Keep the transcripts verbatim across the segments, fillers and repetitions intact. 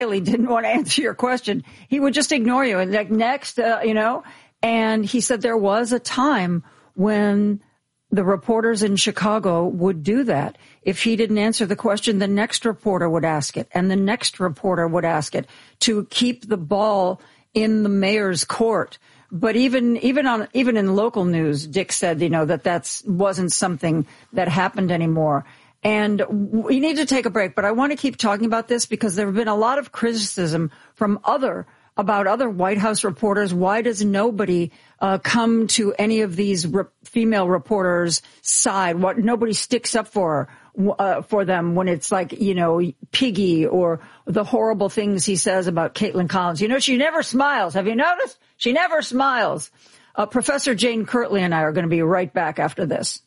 didn't want to answer your question. He would just ignore you. And like, next, uh, you know, and he said there was a time when the reporters in Chicago would do that. If he didn't answer the question, the next reporter would ask it, and the next reporter would ask it to keep the ball in the mayor's court. But even even on even in local news, Dick said, you know, that that's wasn't something that happened anymore. And we need to take a break, but I want to keep talking about this because there have been a lot of criticism from other about other White House reporters. Why does nobody uh, come to any of these re- female reporters' side? What nobody sticks up for uh, for them when it's like, you know, Piggy or the horrible things he says about Caitlin Collins. You know, she never smiles. Have you noticed? She never smiles. Uh, Professor Jane Kirtley and I are going to be right back after this.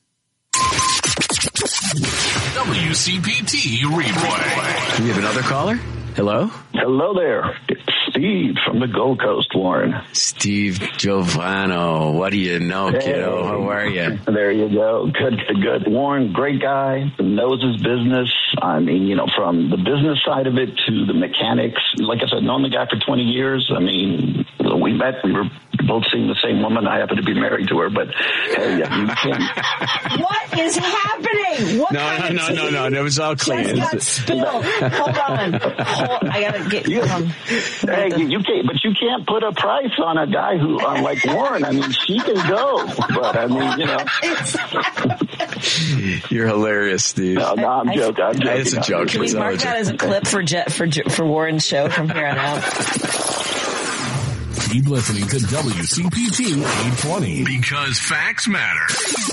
W C P T replay. Do we have another caller? Hello? Hello there. It's Steve from the Gold Coast, Warren. Steve Giovano. What do you know, hey. kiddo? How are you? There you go. Good, good, good. Warren, great guy, knows his business. I mean, you know, from the business side of it to the mechanics. Like I said, known the guy for twenty years. I mean, we met, we were both seeing the same woman. I happen to be married to her, but hey, you can. What is happening? What no, no, no, no, no, no. It was all clean. Just got spilled. Hold on. Hold, I gotta get you. Um, hey, you, you can't, but you can't put a price on a guy who, on like Warren. I mean, she can go, but I mean, you know. You're hilarious, Steve. No, no, I'm joking. I'm joking. It's a joke. Can we mark that as a clip for Jet for for Warren's show from here on out? Keep listening to W C P T eight twenty because facts matter.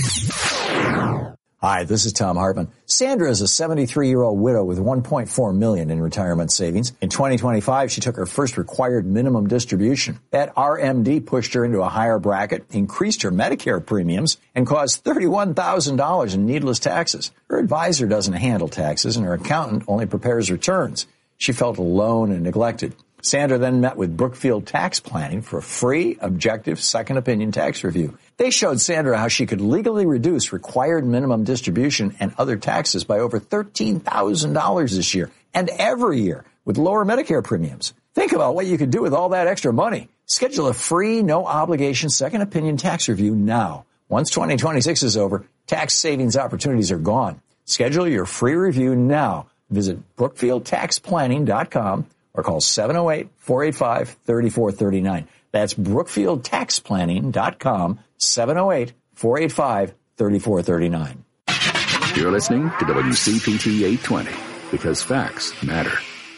Hi, this is Tom Hartman. Sandra is a seventy-three-year-old widow with one point four million dollars in retirement savings. In twenty twenty-five, she took her first required minimum distribution. That R M D pushed her into a higher bracket, increased her Medicare premiums, and caused thirty-one thousand dollars in needless taxes. Her advisor doesn't handle taxes, and her accountant only prepares returns. She felt alone and neglected. Sandra then met with Brookfield Tax Planning for a free, objective, second opinion tax review. They showed Sandra how she could legally reduce required minimum distribution and other taxes by over thirteen thousand dollars this year and every year with lower Medicare premiums. Think about what you could do with all that extra money. Schedule a free, no-obligation second opinion tax review now. Once twenty twenty-six is over, tax savings opportunities are gone. Schedule your free review now. Visit brookfield tax planning dot com or call seven oh eight, four eight five, three four three nine. That's brookfield tax planning dot com, seven oh eight, four eight five, three four three nine. You're listening to W C P T eight twenty because facts matter.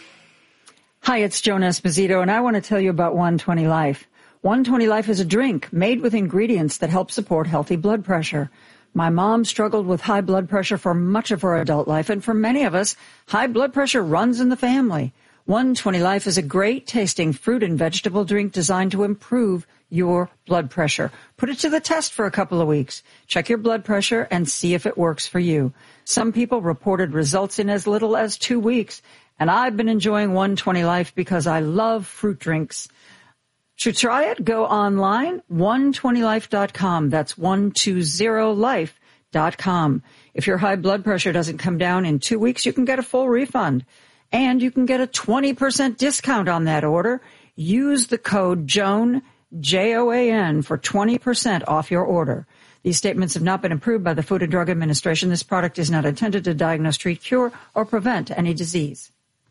Hi, it's Joan Esposito, and I want to tell you about one twenty Life. one twenty Life is a drink made with ingredients that help support healthy blood pressure. My mom struggled with high blood pressure for much of her adult life, and for many of us, high blood pressure runs in the family. one twenty Life is a great-tasting fruit and vegetable drink designed to improve your blood pressure. Put it to the test for a couple of weeks. Check your blood pressure and see if it works for you. Some people reported results in as little as two weeks, and I've been enjoying one twenty Life because I love fruit drinks. To try it, go online, one twenty life dot com. That's one twenty life dot com. If your high blood pressure doesn't come down in two weeks, you can get a full refund. And you can get a twenty percent discount on that order. Use the code JOAN, J O A N, for twenty percent off your order. These statements have not been approved by the Food and Drug Administration. This product is not intended to diagnose, treat, cure, or prevent any disease.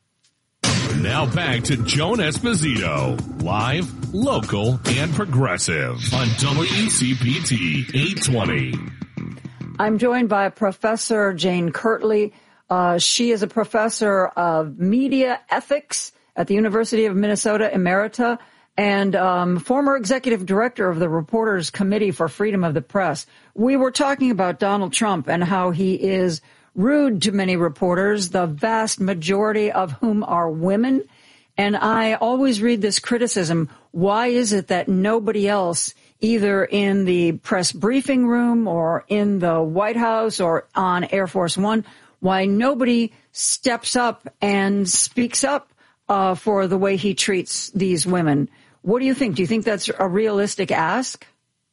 Now back to Joan Esposito, live, local, and progressive on W C P T eight twenty. I'm joined by Professor Jane Kirtley. Uh, she is a professor of media ethics at the University of Minnesota Emerita and um, former executive director of the Reporters Committee for Freedom of the Press. We were talking about Donald Trump and how he is rude to many reporters, the vast majority of whom are women. And I always read this criticism. Why is it that nobody else, either in the press briefing room or in the White House or on Air Force One, why nobody steps up and speaks up uh, for the way he treats these women? What do you think? Do you think that's a realistic ask?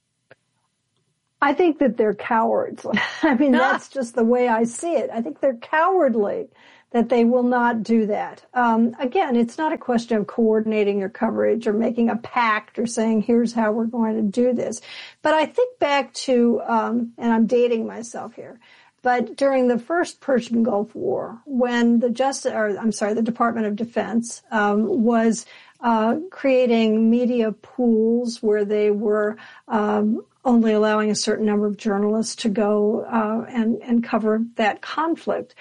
I think that they're cowards. I mean, that's just the way I see it. I think they're cowardly that they will not do that. Um, again, it's not a question of coordinating your coverage or making a pact or saying, here's how we're going to do this. But I think back to, um, and I'm dating myself here, but during the first Persian Gulf War, when the Justice, or I'm sorry, the Department of Defense um, was uh, creating media pools where they were um, only allowing a certain number of journalists to go uh, and, and cover that conflict.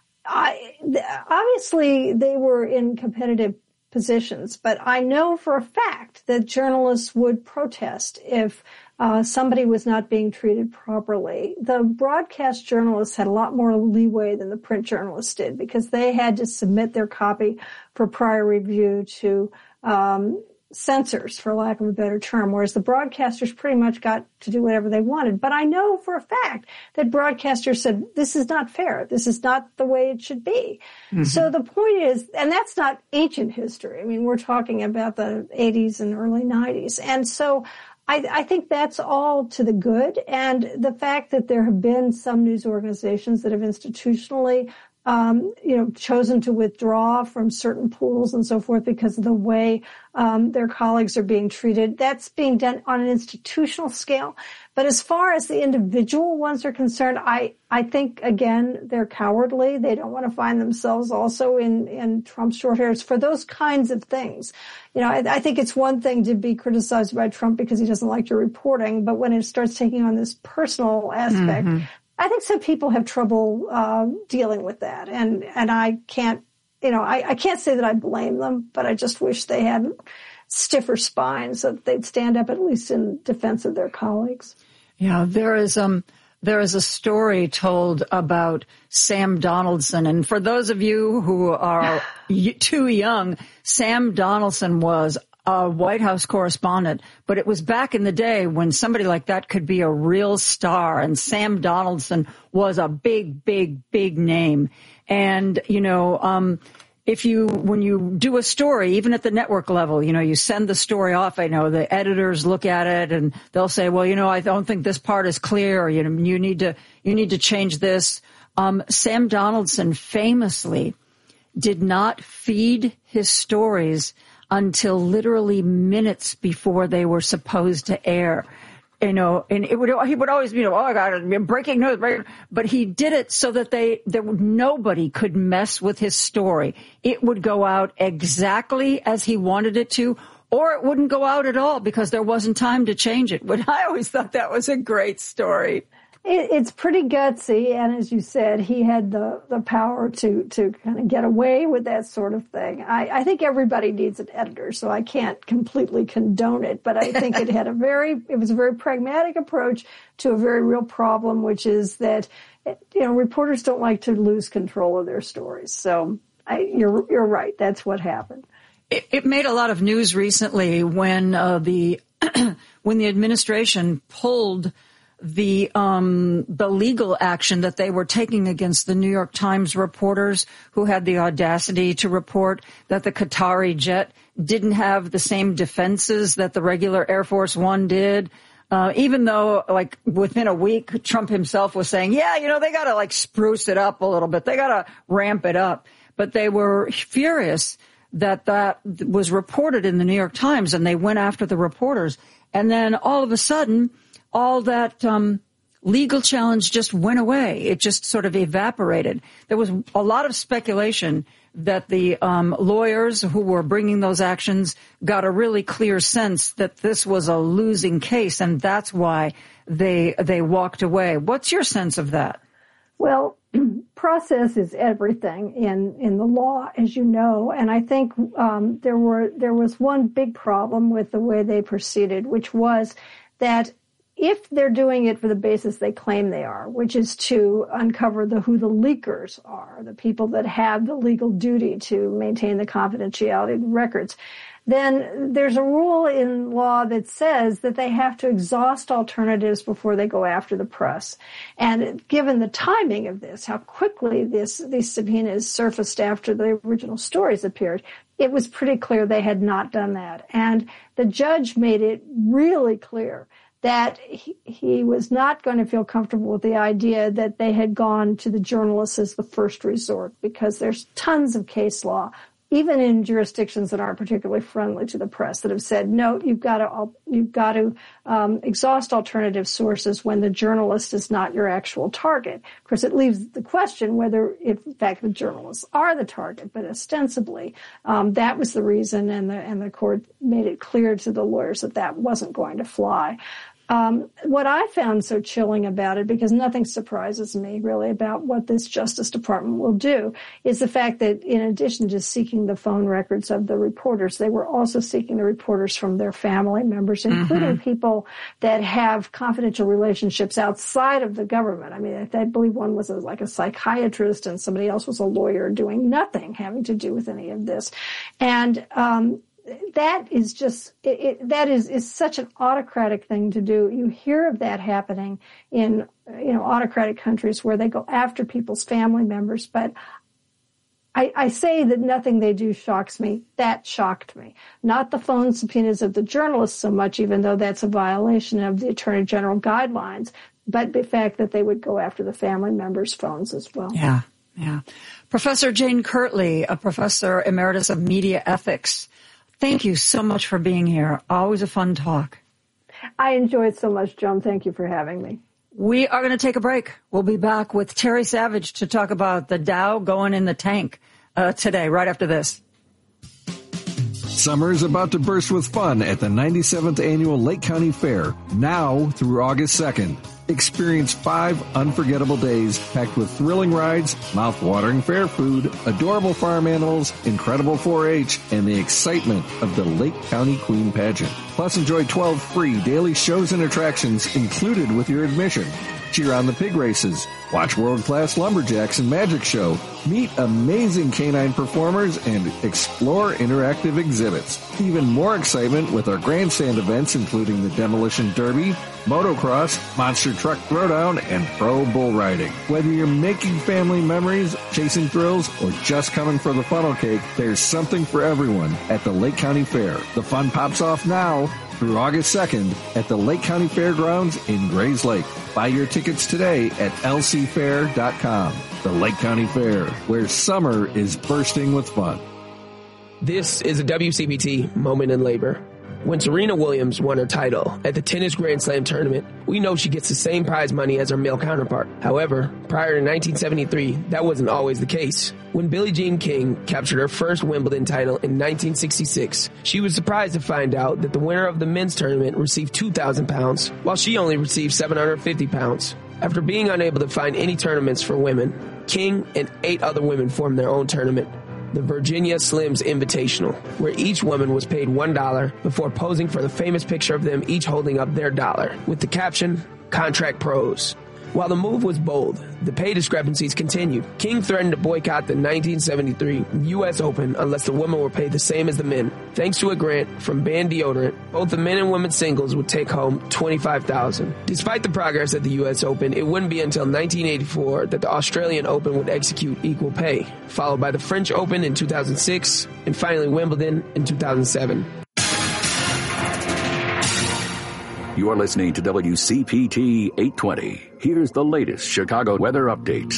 I, obviously, they were in competitive positions, but I know for a fact that journalists would protest if uh, somebody was not being treated properly. The broadcast journalists had a lot more leeway than the print journalists did because they had to submit their copy for prior review to um censors, for lack of a better term, whereas the broadcasters pretty much got to do whatever they wanted. But I know for a fact that broadcasters said, this is not fair. This is not the way it should be. Mm-hmm. So the point is, and that's not ancient history. I mean, we're talking about the eighties and early nineties. And so I, I think that's all to the good. And the fact that there have been some news organizations that have institutionally Um, you know, chosen to withdraw from certain pools and so forth because of the way um, their colleagues are being treated. That's being done on an institutional scale. But as far as the individual ones are concerned, I, I think, again, they're cowardly. They don't want to find themselves also in, in Trump's short hairs for those kinds of things. You know, I, I think it's one thing to be criticized by Trump because he doesn't like your reporting, but when it starts taking on this personal aspect, mm-hmm. I think some people have trouble uh, dealing with that, and and I can't, you know, I, I can't say that I blame them, but I just wish they had stiffer spines so that they'd stand up at least in defense of their colleagues. Yeah, there is um there is a story told about Sam Donaldson, and for those of you who are too young, Sam Donaldson was a White House correspondent, but it was back in the day when somebody like that could be a real star, and Sam Donaldson was a big, big, big name. And, you know, um, if you, when you do a story, even at the network level, you know, you send the story off, I know the editors look at it and they'll say, well, you know, I don't think this part is clear, or, you know, you need to, you need to change this. Um, Sam Donaldson famously did not feed his stories until literally minutes before they were supposed to air. You know, and it would, he would always be, you know, oh, I got it, breaking news, breaking, but he did it so that they, that nobody could mess with his story. It would go out exactly as he wanted it to, or it wouldn't go out at all because there wasn't time to change it. But I always thought that was a great story. It's pretty gutsy, and as you said, he had the, the power to, to kind of get away with that sort of thing. I, I think everybody needs an editor, so I can't completely condone it, but I think it had a very, it was a very pragmatic approach to a very real problem, which is that, you know, reporters don't like to lose control of their stories. So I, you're, you're right. That's what happened. It, it made a lot of news recently when uh, the when the administration pulled the um the legal action that they were taking against the New York Times reporters who had the audacity to report that the Qatari jet didn't have the same defenses that the regular Air Force One did. Uh, even though, like, within a week, Trump himself was saying, yeah, you know, they got to, like, spruce it up a little bit. They got to ramp it up. But they were furious that that was reported in the New York Times, and they went after the reporters. And then all of a sudden, all that um legal challenge just went away. It just sort of evaporated. There was a lot of speculation that the um lawyers who were bringing those actions got a really clear sense that this was a losing case, and that's why they they walked away. What's your sense of that? Well, process is everything in, in the law, as you know, and I think um there were there was one big problem with the way they proceeded, which was that if they're doing it for the basis they claim they are, which is to uncover the who the leakers are, the people that have the legal duty to maintain the confidentiality of the records, then there's a rule in law that says that they have to exhaust alternatives before they go after the press. And given the timing of this, how quickly this these subpoenas surfaced after the original stories appeared, it was pretty clear they had not done that. And the judge made it really clear that he, he was not going to feel comfortable with the idea that they had gone to the journalists as the first resort, because there's tons of case law, even in jurisdictions that aren't particularly friendly to the press, that have said, no, you've got to, you've got to um, exhaust alternative sources when the journalist is not your actual target. Of course, it leaves the question whether, if, in fact, the journalists are the target, but ostensibly, um, that was the reason, and the, and the court made it clear to the lawyers that that wasn't going to fly. Um, what I found so chilling about it, because nothing surprises me really about what this Justice Department will do, is the fact that in addition to seeking the phone records of the reporters, they were also seeking the reporters from their family members, including mm-hmm. people that have confidential relationships outside of the government. I mean, I, I believe one was a, like a psychiatrist and somebody else was a lawyer doing nothing having to do with any of this. And, um, that is just, it, it, that is, is such an autocratic thing to do. You hear of that happening in, you know, autocratic countries where they go after people's family members. But I, I say that nothing they do shocks me. That shocked me. Not the phone subpoenas of the journalists so much, even though that's a violation of the Attorney General guidelines, but the fact that they would go after the family members' phones as well. Yeah, yeah. Professor Jane Kirtley, a professor emeritus of media ethics, thank you so much for being here. Always a fun talk. I enjoyed so much, Joan. Thank you for having me. We are going to take a break. We'll be back with Terry Savage to talk about the Dow going in the tank uh, today, right after this. Summer is about to burst with fun at the ninety-seventh Annual Lake County Fair, now through August second. Experience five unforgettable days packed with thrilling rides, mouth-watering fair food, adorable farm animals, incredible four H, and the excitement of the Lake County Queen Pageant. Plus, enjoy twelve free daily shows and attractions included with your admission. Cheer on the pig races, watch world-class lumberjacks and magic show, meet amazing canine performers, and explore interactive exhibits. Even more excitement with our grandstand events, including the Demolition Derby, motocross, monster truck throwdown, and pro bull riding. Whether you're making family memories, chasing thrills, or just coming for the funnel cake, there's something for everyone at the Lake County Fair. The fun pops off now through August second at the Lake County Fairgrounds in Grays Lake. Buy your tickets today at L C fair dot com. The Lake County Fair, where summer is bursting with fun. This is a W C P T moment in labor. When Serena Williams won her title at the Tennis Grand Slam tournament, we know she gets the same prize money as her male counterpart. However, prior to nineteen seventy-three, that wasn't always the case. When Billie Jean King captured her first Wimbledon title in nineteen sixty-six, she was surprised to find out that the winner of the men's tournament received two thousand pounds, while she only received seven hundred fifty pounds. After being unable to find any tournaments for women, King and eight other women formed their own tournament, the Virginia Slims Invitational, where each woman was paid one dollar before posing for the famous picture of them each holding up their dollar, with the caption, Contract Pros. While the move was bold, the pay discrepancies continued. King threatened to boycott the nineteen seventy-three U S Open unless the women were paid the same as the men. Thanks to a grant from Band Deodorant, both the men and women singles would take home twenty-five thousand dollars. Despite the progress at the U S Open, it wouldn't be until nineteen eighty-four that the Australian Open would execute equal pay, followed by the French Open in two thousand six, and finally Wimbledon in two thousand seven. You are listening to W C P T eight twenty. Here's the latest Chicago weather update.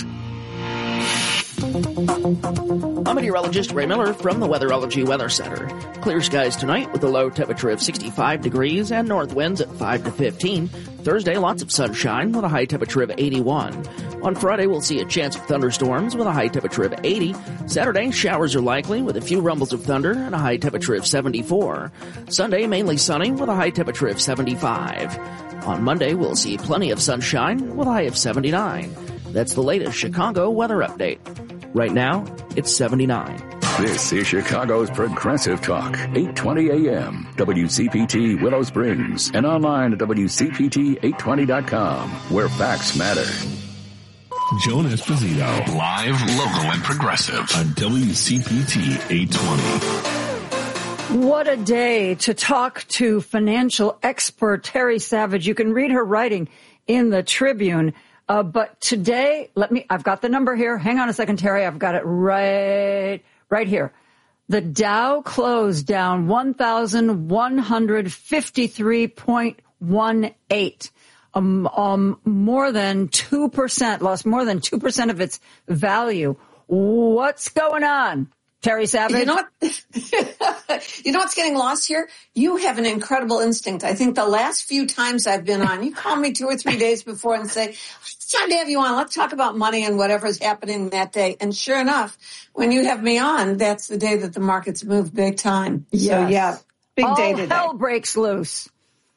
I'm meteorologist Ray Miller from the Weatherology Weather Center. Clear skies tonight with a low temperature of sixty-five degrees and north winds at five to fifteen. Thursday, lots of sunshine with a high temperature of eighty-one. On Friday, we'll see a chance of thunderstorms with a high temperature of eighty. Saturday, showers are likely with a few rumbles of thunder and a high temperature of seventy-four. Sunday, mainly sunny with a high temperature of seventy-five. On Monday, we'll see plenty of sunshine with a high of seventy-nine. That's the latest Chicago weather update. Right now, it's seventy-nine. This is Chicago's Progressive Talk, eight twenty A M, W C P T Willow Springs, and online at W C P T eight twenty dot com, where facts matter. Joan Esposito, live, local, and progressive on W C P T eight twenty. What a day to talk to financial expert Terry Savage. You can read her writing in the Tribune. Uh, but today, let me, I've got the number here. Hang on a second, Terry. I've got it right, right here. The Dow closed down one thousand one hundred fifty-three point one eight. Um, um, more than two percent, lost more than two percent of its value. What's going on? Terry Savage? You know what? You know what's getting lost here? You have an incredible instinct. I think the last few times I've been on, you call me two or three days before and say, it's time to have you on. Let's talk about money and whatever's happening that day. And sure enough, when you have me on, that's the day that the markets move big time. Yes. So yeah, big All day today. Hell breaks loose.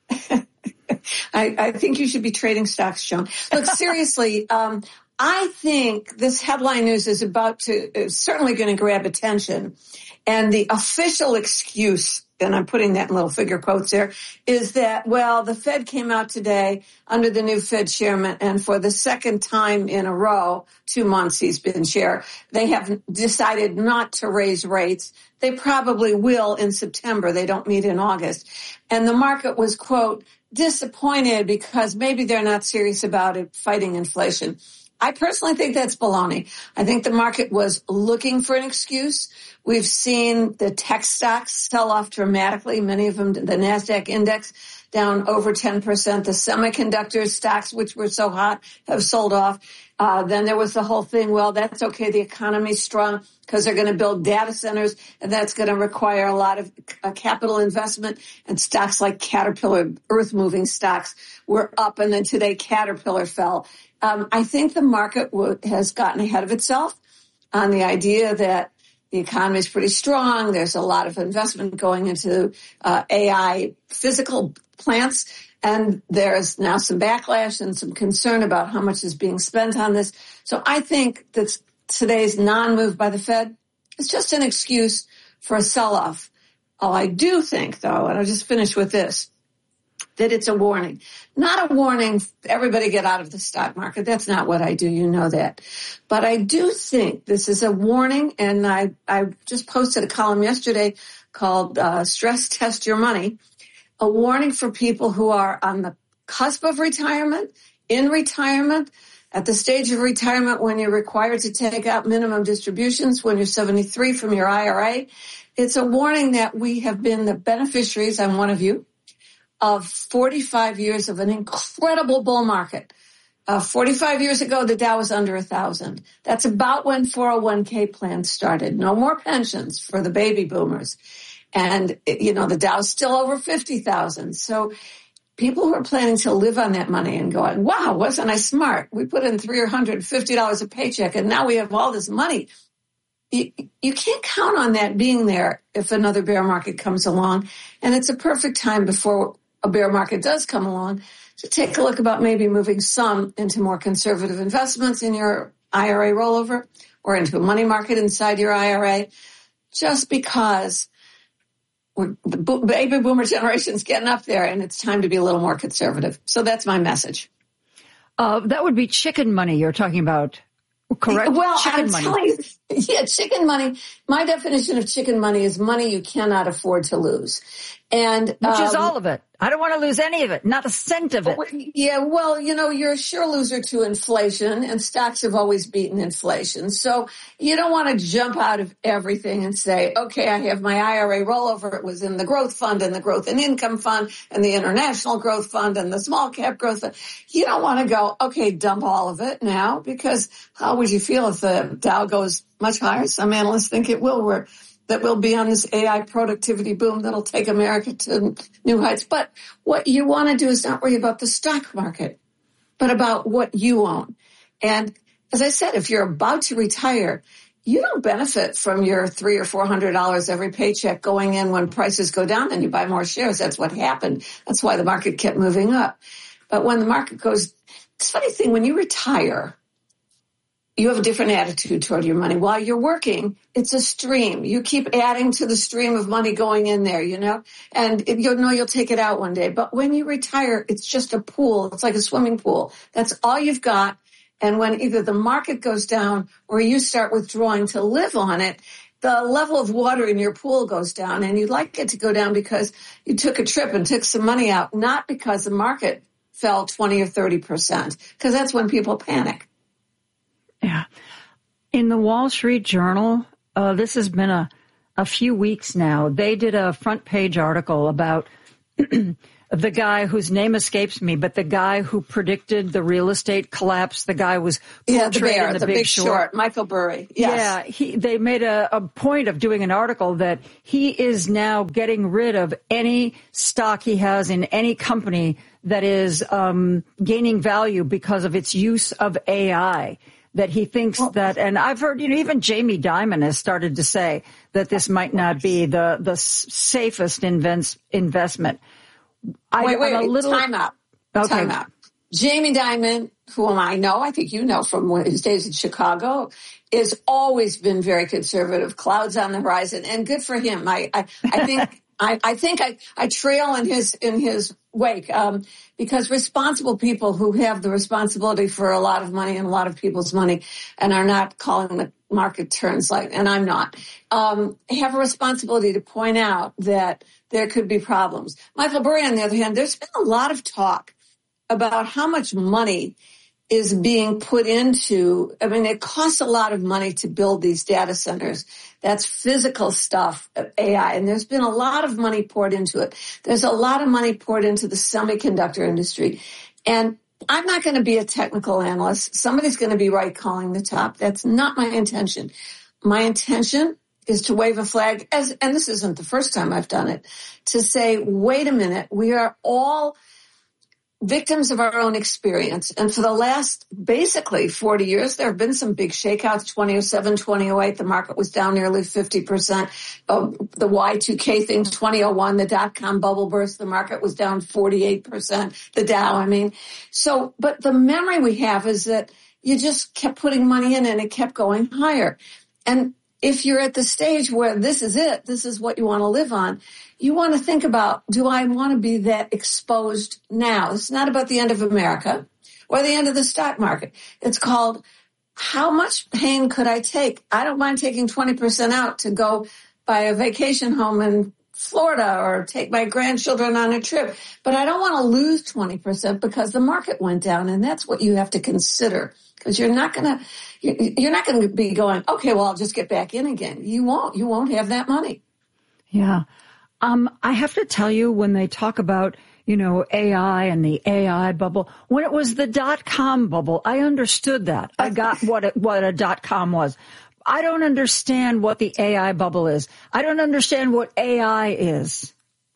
I, I think you should be trading stocks, Joan. Look, seriously, um, I think this headline news is about to, is certainly going to grab attention. And the official excuse, and I'm putting that in little figure quotes there, is that, well, the Fed came out today under the new Fed chairman, and for the second time in a row, two months he's been chair, they have decided not to raise rates. They probably will in September. They don't meet in August. And the market was, quote, disappointed because maybe they're not serious about it, fighting inflation. I personally think that's baloney. I think the market was looking for an excuse. We've seen the tech stocks sell off dramatically. Many of them, the NASDAQ index down over ten percent. The semiconductor stocks, which were so hot, have sold off. Uh, then there was the whole thing, well, that's okay. The economy's strong because they're going to build data centers, and that's going to require a lot of uh, capital investment. And stocks like Caterpillar, earth-moving stocks, were up, and then today Caterpillar fell. Um, I think the market w- has gotten ahead of itself on the idea that the economy is pretty strong. There's a lot of investment going into uh, A I physical plants. And there's now some backlash and some concern about how much is being spent on this. So I think that today's non-move by the Fed is just an excuse for a sell-off. All I do think, though, and I'll just finish with this, that it's a warning. Not a warning, everybody get out of the stock market. That's not what I do. You know that. But I do think this is a warning, and I, I just posted a column yesterday called uh, Stress Test Your Money, a warning for people who are on the cusp of retirement, in retirement, at the stage of retirement when you're required to take out minimum distributions, when you're seventy-three from your I R A. It's a warning that we have been the beneficiaries, I'm one of you, of forty-five years of an incredible bull market. Uh, forty-five years ago, the Dow was under a thousand. That's about when four oh one k plans started. No more pensions for the baby boomers. And, you know, the Dow's still over fifty thousand. So people who are planning to live on that money and going, wow, wasn't I smart? We put in three hundred fifty dollars a paycheck and now we have all this money. You, you can't count on that being there if another bear market comes along. And it's a perfect time before a bear market does come along to take a look about maybe moving some into more conservative investments in your I R A rollover or into a money market inside your I R A, just because we're, the bo- baby boomer generation's getting up there and it's time to be a little more conservative. So that's my message. Uh, that would be chicken money you're talking about, correct? Well, chicken I'm money. telling you, yeah, chicken money. My definition of chicken money is money you cannot afford to lose. And Which um, is all of it. I don't want to lose any of it, not a cent of it. Yeah, well, you know, you're a sure loser to inflation, and stocks have always beaten inflation. So you don't want to jump out of everything and say, okay, I have my I R A rollover. It was in the growth fund and the growth and income fund and the international growth fund and the small cap growth fund. You don't want to go, okay, dump all of it now, because how would you feel if the Dow goes much higher? Some analysts think it will. We're that we'll be on this A I productivity boom that'll take America to new heights. But what you want to do is not worry about the stock market, but about what you own. And as I said, if you're about to retire, you don't benefit from your three or four hundred dollars every paycheck going in when prices go down and you buy more shares. That's what happened. That's why the market kept moving up. But when the market goes, it's a funny thing, when you retire, you have a different attitude toward your money. While you're working, it's a stream. You keep adding to the stream of money going in there, you know, and you'll know you'll take it out one day. But when you retire, it's just a pool. It's like a swimming pool. That's all you've got. And when either the market goes down or you start withdrawing to live on it, the level of water in your pool goes down. And you'd like it to go down because you took a trip and took some money out, not because the market fell twenty or thirty percent, because that's when people panic. Yeah. In the Wall Street Journal, uh, this has been a, a few weeks now. They did a front page article about the guy whose name escapes me, but the guy who predicted the real estate collapse, the guy was yeah, the bear, in the, the Big, Big Short. Short, Michael Burry. Yes. Yeah, he, they made a, a point of doing an article that he is now getting rid of any stock he has in any company that is um, gaining value because of its use of A I. That he thinks well, that, and I've heard, you know, even Jamie Dimon has started to say that this might not be the the safest invest, investment. I, wait, wait, I'm a little, time out. Okay. Time out. Jamie Dimon, whom I know, I think you know from his days in Chicago, has always been very conservative, clouds on the horizon, and good for him. I, I, I think, I, I think I, I trail in his, in his wake, um, because responsible people who have the responsibility for a lot of money and a lot of people's money and are not calling the market turns like, and I'm not, um, have a responsibility to point out that there could be problems. Michael Burry, on the other hand, there's been a lot of talk about how much money is being put into, I mean, it costs a lot of money to build these data centers. That's physical stuff, A I, and there's been a lot of money poured into it. There's a lot of money poured into the semiconductor industry. And I'm not going to be a technical analyst. Somebody's going to be right calling the top. That's not my intention. My intention is to wave a flag, as, and this isn't the first time I've done it, to say, wait a minute, we are all victims of our own experience. And for the last basically forty years, there have been some big shakeouts. twenty oh seven, twenty oh eight, the market was down nearly fifty percent. Uh, the Y two K thing, twenty oh one, the dot-com bubble burst, the market was down forty-eight percent. The Dow, I mean. So, but the memory we have is that you just kept putting money in and it kept going higher. And if you're at the stage where this is it, this is what you want to live on, you want to think about, do I want to be that exposed now? It's not about the end of America or the end of the stock market. It's called, how much pain could I take? I don't mind taking twenty percent out to go buy a vacation home in Florida or take my grandchildren on a trip, but I don't want to lose twenty percent because the market went down, and that's what you have to consider, because you're not going to, you're not going to be going, okay, well, I'll just get back in again. You won't, you won't have that money. Yeah. Um, I have to tell you, when they talk about, you know, A I and the A I bubble, when it was the dot-com bubble, I understood that. I got what it, what a dot-com was. I don't understand what the A I bubble is. I don't understand what A I is.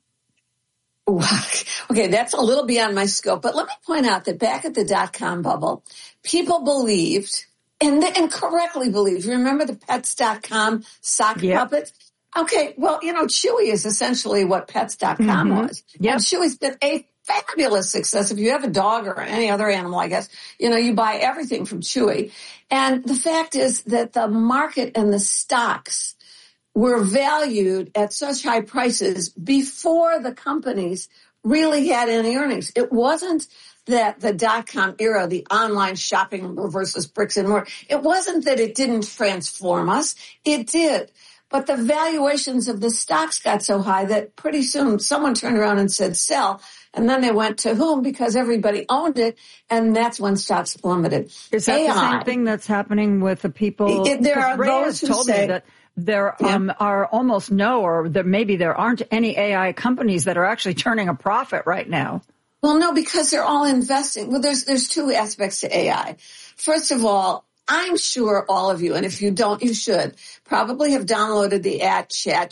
Okay, that's a little beyond my scope, but let me point out that back at the dot-com bubble, people believed, and, and correctly believed, remember the pets dot com sock yep. puppets? Okay, well, you know, Chewy is essentially what pets dot com mm-hmm. was. Yep. And Chewy's been a fabulous success. If you have a dog or any other animal, I guess, you know, you buy everything from Chewy. And the fact is that the market and the stocks were valued at such high prices before the companies really had any earnings. It wasn't that the dot-com era, the online shopping versus bricks and mortar, it wasn't that it didn't transform us. It did. But the valuations of the stocks got so high that pretty soon someone turned around and said sell. And then they went to whom? Because everybody owned it. And that's when stocks plummeted. Is that A I, the same thing that's happening with the people? It, there are Ray those has who told say, me that there yeah. um, are almost no, or there, maybe there aren't any A I companies that are actually turning a profit right now. Well, no, because they're all investing. Well, there's there's two aspects to A I. First of all, I'm sure all of you, and if you don't, you should, probably have downloaded the app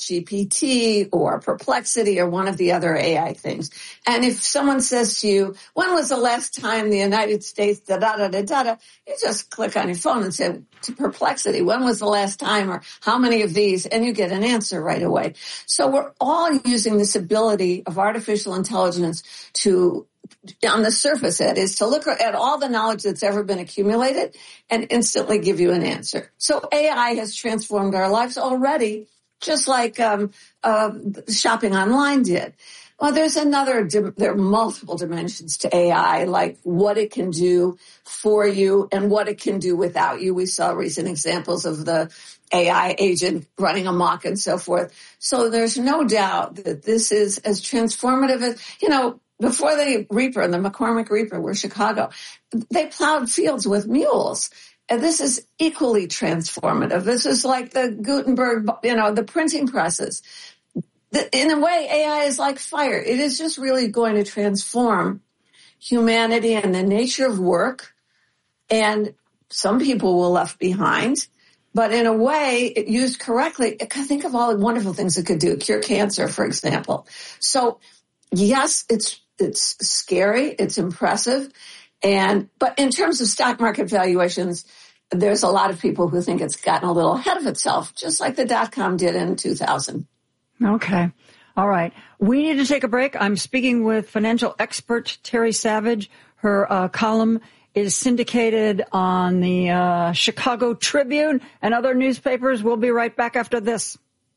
ChatGPT or Perplexity or one of the other A I things. And if someone says to you, when was the last time the United States, da-da-da-da-da, you just click on your phone and say to Perplexity, when was the last time, or how many of these, and you get an answer right away. So we're all using this ability of artificial intelligence to, on the surface, that is, to look at all the knowledge that's ever been accumulated and instantly give you an answer. So A I has transformed our lives already, just like um, uh, shopping online did. Well, there's another, there are multiple dimensions to A I, like what it can do for you and what it can do without you. We saw recent examples of the A I agent running amok and so forth. So there's no doubt that this is as transformative as, you know, before the Reaper and the McCormick Reaper were Chicago, they plowed fields with mules. And this is equally transformative. This is like the Gutenberg, you know, the printing presses. in a way, A I is like fire. It is just really going to transform humanity and the nature of work. And some people will left behind. But in a way, it used correctly, it could think of all the wonderful things it could do. Cure cancer, for example. So, yes, it's it's scary. It's impressive. And but in terms of stock market valuations, there's a lot of people who think it's gotten a little ahead of itself, just like the dot-com did in two thousand. Okay. All right. We need to take a break. I'm speaking with financial expert Terry Savage. Her uh, column is syndicated on the uh, Chicago Tribune and other newspapers. We'll be right back after this.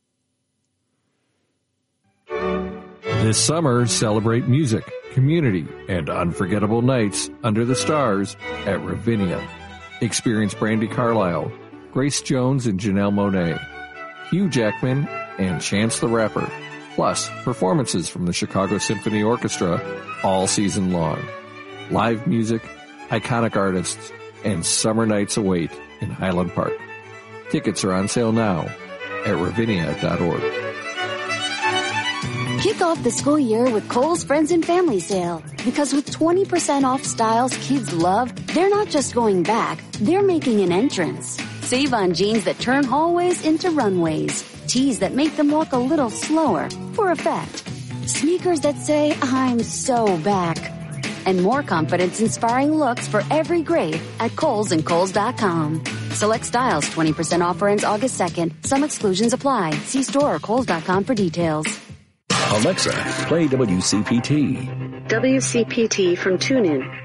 This summer, celebrate music, community, and unforgettable nights under the stars at Ravinia. Experience Brandi Carlile, Grace Jones and Janelle Monáe, Hugh Jackman, and Chance the Rapper, plus performances from the Chicago Symphony Orchestra all season long. Live music, iconic artists, and summer nights await in Highland Park. Tickets are on sale now at ravinia dot org. Kick off the school year with Kohl's Friends and Family Sale. Because with twenty percent off styles kids love, they're not just going back, they're making an entrance. Save on jeans that turn hallways into runways. Tees that make them walk a little slower for effect. Sneakers that say, I'm so back. And more confidence-inspiring looks for every grade at Kohl's and Kohl's dot com. Select styles, twenty percent offer ends August second. Some exclusions apply. See store or Kohl's dot com for details. Alexa, play W C P T. W C P T from TuneIn.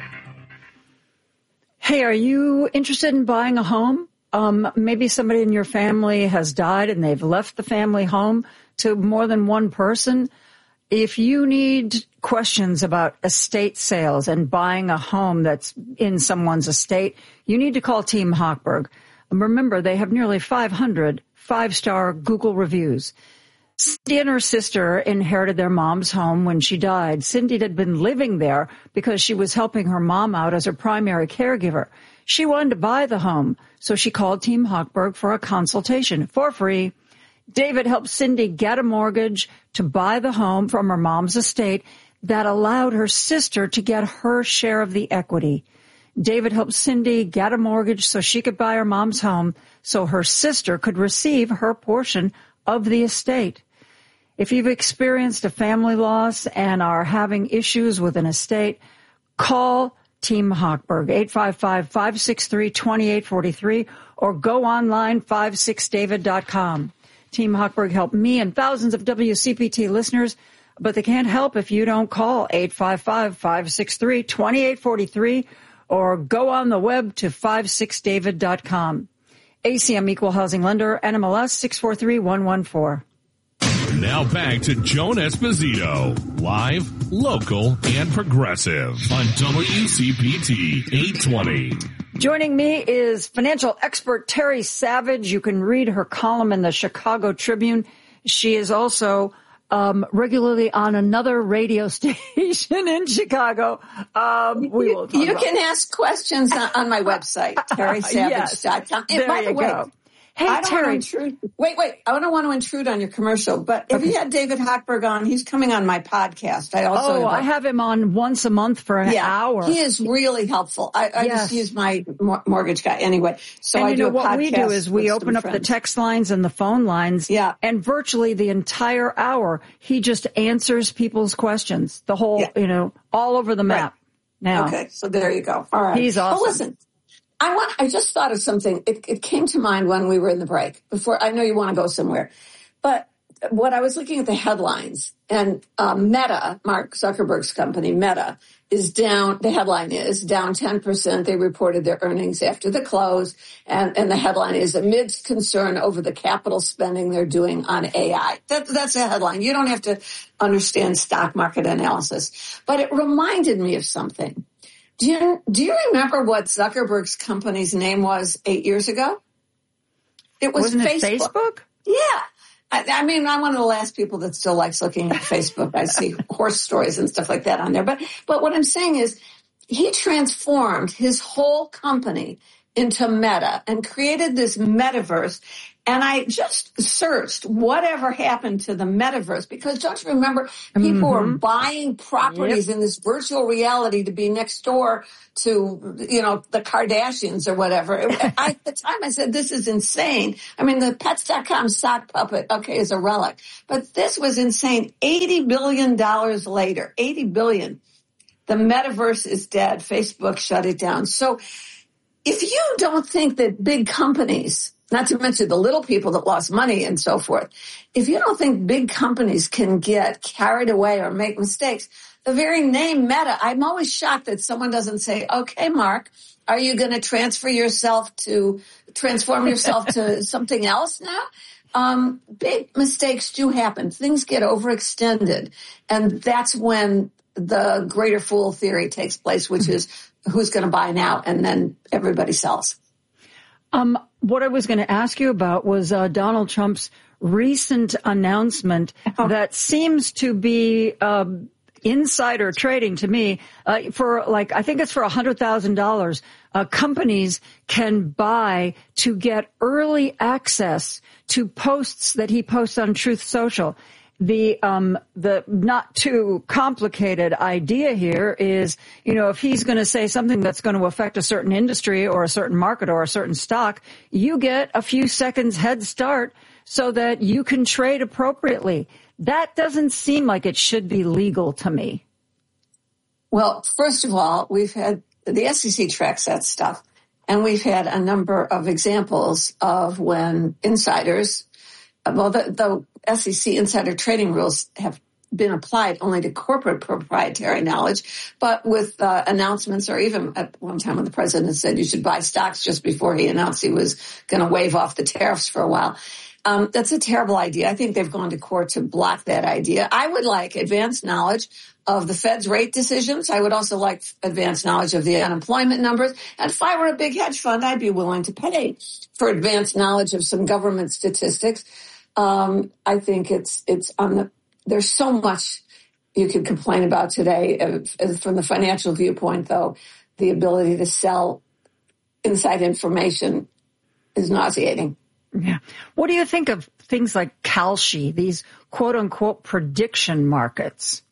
Hey, are you interested in buying a home? Um, maybe somebody in your family has died and they've left the family home to more than one person. If you need questions about estate sales and buying a home that's in someone's estate, you need to call Team Hochberg. Remember, they have nearly five hundred five-star Google reviews. Cindy and her sister inherited their mom's home when she died. Cindy had been living there because she was helping her mom out as her primary caregiver. She wanted to buy the home, so she called Team Hochberg for a consultation for free. David helped Cindy get a mortgage to buy the home from her mom's estate that allowed her sister to get her share of the equity. David helped Cindy get a mortgage so she could buy her mom's home so her sister could receive her portion of the estate. If you've experienced a family loss and are having issues with an estate, call Team Hochberg, eight five five, five six three, two eight four three, or go online, five six david dot com. Team Hochberg helped me and thousands of W C P T listeners, but they can't help if you don't call eight five five, five six three, two eight four three or go on the web to five six david dot com. A C M Equal Housing Lender, N M L S six four three one one four. Now back to Joan Esposito, live, local, and progressive on W C P T eight twenty. Joining me is financial expert Terry Savage. You can read her column in the Chicago Tribune. She is also um, regularly on another radio station in Chicago. Um, we will you you about can ask questions on, on my website, terry savage dot com. Yes, And by there the you way, go. Hey, I don't Terry. want to intrude. Wait, wait. I don't want to intrude on your commercial, but if you had David Hochberg on, he's coming on my podcast. I also Oh, have, I have him on once a month for an yeah, hour. He is really helpful. I, I Yes. just use my mor- mortgage guy anyway. So and I you do know a what podcast we do is we with open some up the friends. text lines and the phone lines. Yeah. And virtually the entire hour, he just answers people's questions. The whole, Yeah. you know, all over the map. Now. Okay, so there you go. All right. He's awesome. Well, listen, I want. I just thought of something. It, it came to mind when we were in the break. Before I know you want to go somewhere, but what I was looking at the headlines, and uh, Meta, Mark Zuckerberg's company, Meta, is down. The headline is down ten percent. They reported their earnings after the close, and, and the headline is amidst concern over the capital spending they're doing on A I. That, that's a headline. You don't have to understand stock market analysis, but it reminded me of something. Do you, do you remember what Zuckerberg's company's name was eight years ago? It was Wasn't Facebook. it Facebook? Yeah. I, I mean, I'm one of the last people that still likes looking at Facebook. I see horse stories and stuff like that on there. But, but what I'm saying is he transformed his whole company into Meta and created this metaverse. And I just searched whatever happened to the metaverse, because don't you remember people Mm-hmm. were buying properties Yep. in this virtual reality to be next door to, you know, the Kardashians or whatever. I, at the time I said, this is insane. I mean, the pets dot com sock puppet, okay, is a relic, but this was insane. eighty billion dollars later, eighty billion dollars. The metaverse is dead. Facebook shut it down. So if you don't think that big companies, not to mention the little people that lost money and so forth, if you don't think big companies can get carried away or make mistakes, the very name Meta, I'm always shocked that someone doesn't say, okay, Mark, are you going to transfer yourself to, transform yourself to something else now? Um, big mistakes do happen. Things get overextended. And that's when the greater fool theory takes place, which is who's going to buy now, and then everybody sells. Um, what I was going to ask you about was uh, Donald Trump's recent announcement that seems to be um, insider trading to me. Uh, for like, I think it's for one hundred thousand dollars. Uh, companies can buy to get early access to posts that he posts on Truth Social. The, um, the not too complicated idea here is, you know, if he's going to say something that's going to affect a certain industry or a certain market or a certain stock, you get a few seconds head start so that you can trade appropriately. That doesn't seem like it should be legal to me. Well, first of all, we've had the S E C tracks that stuff, and we've had a number of examples of when insiders, well, the, the S E C insider trading rules have been applied only to corporate proprietary knowledge, but with uh, announcements, or even at one time when the president said you should buy stocks just before he announced he was going to waive off the tariffs for a while. Um, that's a terrible idea. I think they've gone to court to block that idea. I would like advanced knowledge of the Fed's rate decisions. I would also like advanced knowledge of the unemployment numbers. And if I were a big hedge fund, I'd be willing to pay for advanced knowledge of some government statistics. Um, I think it's, it's on the, there's so much you could complain about today. Uh, from the financial viewpoint, though, the ability to sell inside information is nauseating. Yeah. What do you think of things like Kalshi, these quote unquote prediction markets?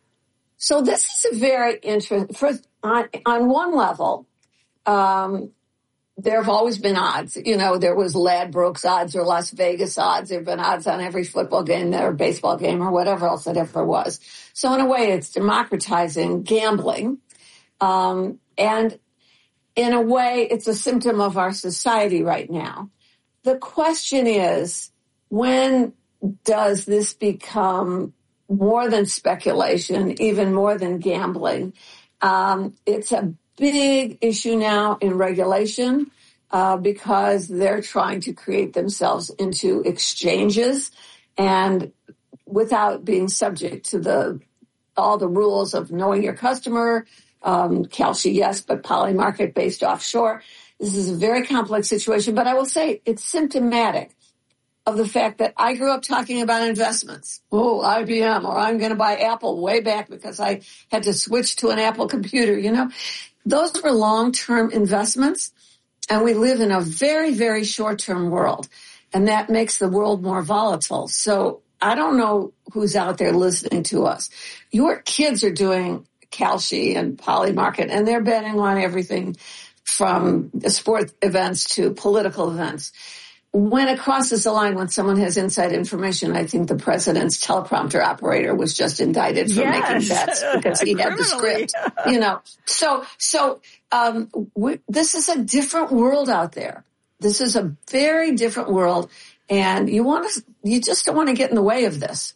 So this is a very interesting, first, on, on one level, um, there have always been odds. You know, there was Ladbrokes odds or Las Vegas odds. There have been odds on every football game or baseball game or whatever else it ever was. So in a way, it's democratizing gambling. Um, and in a way, it's a symptom of our society right now. The question is, when does this become more than speculation, even more than gambling? Um, it's a big issue now in regulation uh, because they're trying to create themselves into exchanges, and without being subject to the all the rules of knowing your customer, um, Kalshi, yes, but Polymarket based offshore. This is a very complex situation, but I will say it's symptomatic of the fact that I grew up talking about investments. Oh, I B M, or I'm going to buy Apple way back because I had to switch to an Apple computer, you know. Those were long-term investments, and we live in a very, very short-term world, and that makes the world more volatile. So I don't know who's out there listening to us. Your kids are doing Kalshi and Polymarket, and they're betting on everything from sport events to political events. When it crosses the line, when someone has inside information, I think the president's teleprompter operator was just indicted for yes. making bets because he had the script, you know. So, so um, we, this is a different world out there. This is a very different world, and you want to, you just don't want to get in the way of this.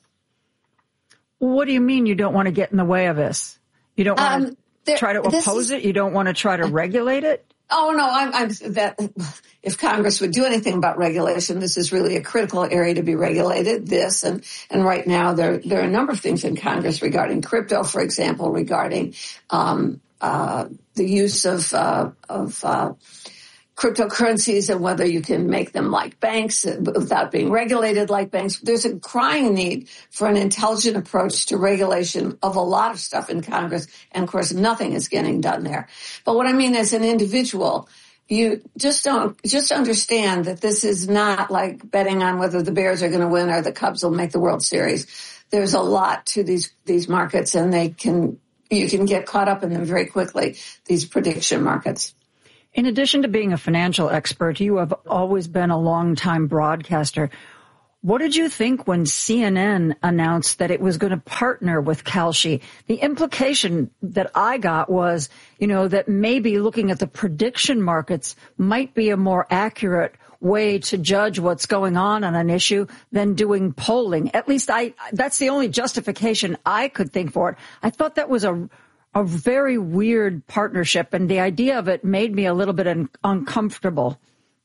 What do you mean you don't want to get in the way of this? You don't want Um, to there- try to this oppose is- it? You don't want to try to regulate it? Oh, no, I'm, I'm that if Congress would do anything about regulation, this is really a critical area to be regulated. This and, and right now there, there are a number of things in Congress regarding crypto, for example, regarding, um, uh, the use of, uh, of, uh, cryptocurrencies and whether you can make them like banks without being regulated like banks. There's a crying need for an intelligent approach to regulation of a lot of stuff in Congress. And of course, nothing is getting done there. But what I mean as an individual, you just don't, just understand that this is not like betting on whether the Bears are going to win or the Cubs will make the World Series. There's a lot to these, these markets, and they can, you can get caught up in them very quickly, these prediction markets. In addition to being a financial expert, you have always been a longtime broadcaster. What did you think when C N N announced that it was going to partner with Kalshi? The implication that I got was, you know, that maybe looking at the prediction markets might be a more accurate way to judge what's going on on an issue than doing polling. At least I, that's the only justification I could think for it. I thought that was a, a very weird partnership, and the idea of it made me a little bit un- uncomfortable.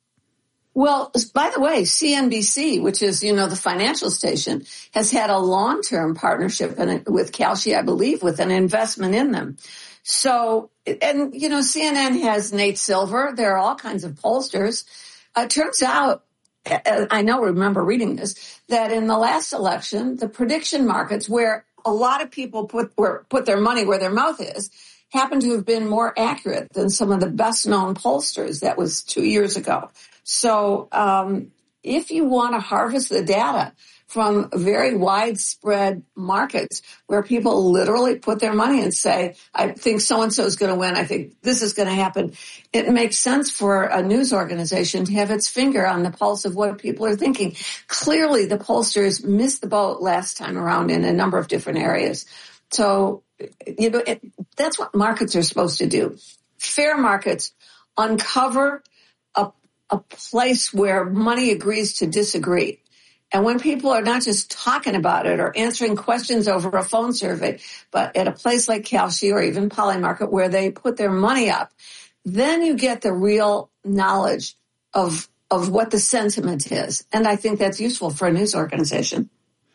Well, by the way, C N B C, which is, you know, the financial station, has had a long-term partnership in, with Kalshi, I believe, with an investment in them. So, and, you know, C N N has Nate Silver. There are all kinds of pollsters. Uh, it turns out, I know, remember reading this, that in the last election, the prediction markets, where a lot of people put, where, put their money where their mouth is, happen to have been more accurate than some of the best-known pollsters. That was two years ago. So um, if you want to harvest the data from very widespread markets where people literally put their money and say, I think so-and-so is going to win, I think this is going to happen, it makes sense for a news organization to have its finger on the pulse of what people are thinking. Clearly, the pollsters missed the boat last time around in a number of different areas. So, you know, it, that's what markets are supposed to do. Fair markets uncover a a place where money agrees to disagree. And when people are not just talking about it or answering questions over a phone survey, but at a place like Kalshi or even Polymarket where they put their money up, then you get the real knowledge of of what the sentiment is. And I think that's useful for a news organization.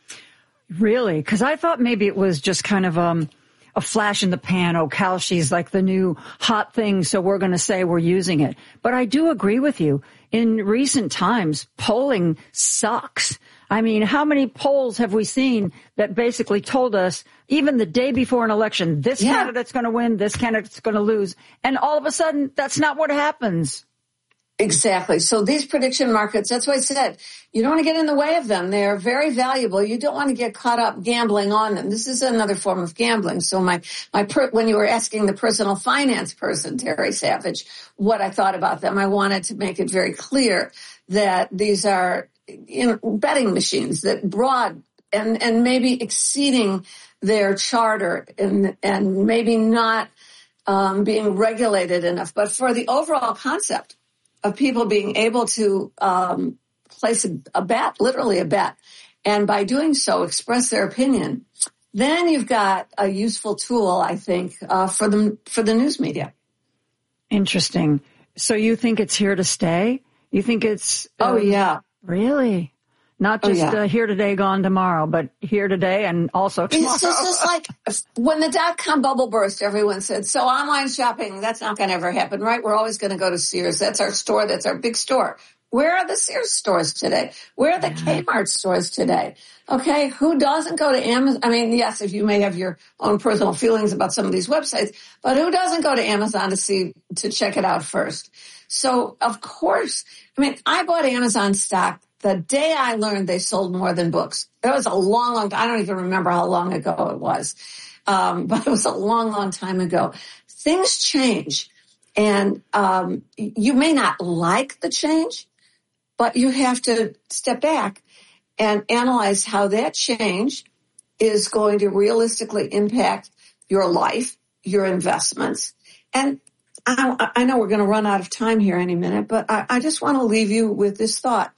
Really? Because I thought maybe it was just kind of um, a flash in the pan. Oh, Kalshi's like the new hot thing, so we're going to say we're using it. But I do agree with you. In recent times, polling sucks. I mean, how many polls have we seen that basically told us, even the day before an election, this yeah. candidate's going to win, this candidate's going to lose, and all of a sudden, that's not what happens. Exactly. So these prediction markets, that's what I said. You don't want to get in the way of them. They're very valuable. You don't want to get caught up gambling on them. This is another form of gambling. So my, my, per, when you were asking the personal finance person, Terry Savage, what I thought about them, I wanted to make it very clear that these are, you know, betting machines that broad and, and maybe exceeding their charter and, and maybe not, um, being regulated enough. But for the overall concept of people being able to um, place a, a bet, literally a bet, and by doing so express their opinion, then you've got a useful tool, I think, uh, for the for the news media. Interesting. So you think it's here to stay? You think it's uh, oh yeah, really? Not just oh, yeah. uh, here today, gone tomorrow, but here today and also tomorrow. It's just, just like when the dot-com bubble burst, everyone said, so online shopping, that's not going to ever happen, right? We're always going to go to Sears. That's our store. That's our big store. Where are the Sears stores today? Where are the Kmart stores today? Okay, who doesn't go to Amazon? I mean, yes, if you may have your own personal feelings about some of these websites, but who doesn't go to Amazon to see, to check it out first? So, of course, I mean, I bought Amazon stock the day I learned they sold more than books. It was a long, long time. I don't even remember how long ago it was. Um, but it was a long, long time ago. Things change. And um, you may not like the change, but you have to step back and analyze how that change is going to realistically impact your life, your investments. And I, I know we're going to run out of time here any minute, but I, I just want to leave you with this thought.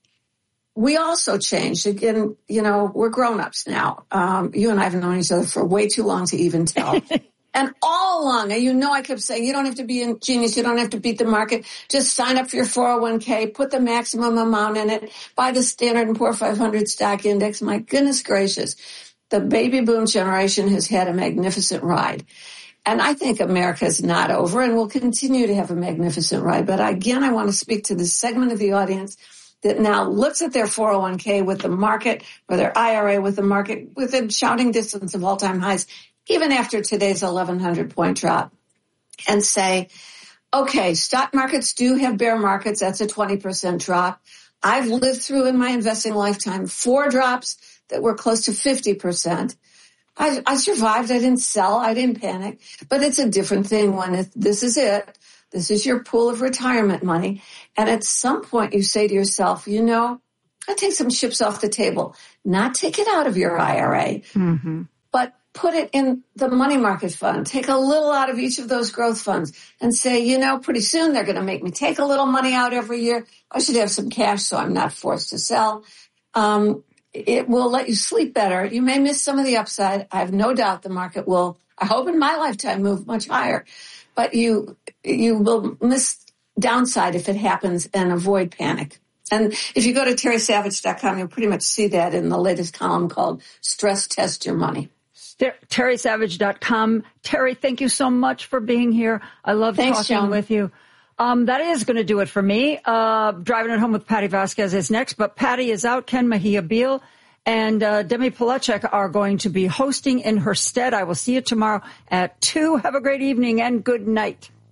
We also changed. Again, you know, we're grown-ups now. Um, you and I have known each other for way too long to even tell. And all along, and you know, I kept saying, you don't have to be a genius. You don't have to beat the market. Just sign up for your four oh one k, put the maximum amount in it, buy the Standard and Poor five hundred stock index. My goodness gracious. The baby boom generation has had a magnificent ride. And I think America is not over and will continue to have a magnificent ride. But again, I want to speak to this segment of the audience that now looks at their four oh one k with the market or their I R A with the market within shouting distance of all-time highs, even after today's eleven hundred point drop, and say, okay, stock markets do have bear markets. That's a twenty percent drop. I've lived through in my investing lifetime four drops that were close to fifty percent. I, I survived. I didn't sell. I didn't panic. But it's a different thing when it, this is it. This is your pool of retirement money. And at some point you say to yourself, you know, I take some chips off the table, not take it out of your I R A, Mm-hmm. but put it in the money market fund. Take a little out of each of those growth funds and say, you know, pretty soon they're going to make me take a little money out every year. I should have some cash so I'm not forced to sell. Um, it will let you sleep better. You may miss some of the upside. I have no doubt the market will, I hope in my lifetime, move much higher. But you you will miss downside if it happens and avoid panic. And if you go to terry savage dot com, you'll pretty much see that in the latest column called Stress Test Your Money. terry savage dot com. Terry, thank you so much for being here. I love Thanks, talking Joan. with you. Um, that is going to do it for me. Uh, Driving It Home with Patty Vasquez is next, but Patty is out. Ken Mejia Beal and uh, Demi Polacek are going to be hosting in her stead. I will see you tomorrow at two. Have a great evening and good night.